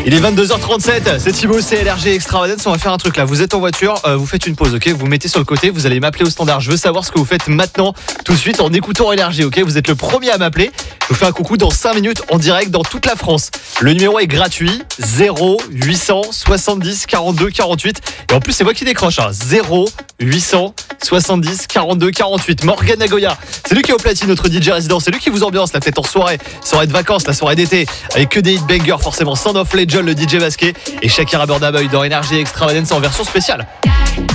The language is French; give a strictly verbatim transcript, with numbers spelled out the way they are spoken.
Il est vingt-deux heures trente-sept, c'est Thibaut, c'est L R G Extravagance. On va faire un truc là, vous êtes en voiture, euh, vous faites une pause, ok, vous mettez sur le côté, vous allez m'appeler au standard. Je veux savoir ce que vous faites maintenant, tout de suite, en écoutant L R G, ok. Vous êtes le premier à m'appeler, je vous fais un coucou dans cinq minutes en direct dans toute la France. Le numéro est gratuit, zéro huit cent soixante-dix quarante-deux quarante-huit. Et en plus c'est moi qui décroche, hein. zéro huit cent soixante-dix quarante-deux quarante-huit. Morgan Nagoya, c'est lui qui est au platine, notre D J résident, c'est lui qui vous ambiance la fête en soirée, soirée de vacances, la soirée d'été, avec que des hit bangers forcément. Sound of Legend, le D J masqué, et Shakira Burna Boy dans Énergie Extravagance en version spéciale.